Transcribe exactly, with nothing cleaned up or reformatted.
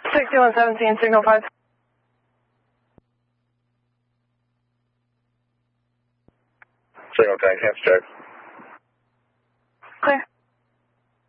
sixty-one seventeen, signal five. Signal ten, can't check. Clear.